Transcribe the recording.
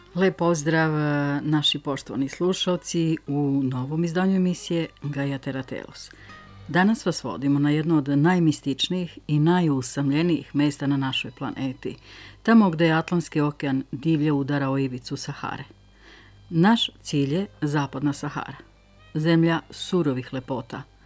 Lep pozdrav naši poštovani slušalci u novom izdanju emisije Gaia Terra Telos. Danas vas vodimo na jedno od najmističnijih i najusamljenijih mesta na našoj planeti, tamo gde je Atlantski okean divlje udara o ivicu Sahare. Naš cilj je Zapadna Sahara, zemlja surovih lepota,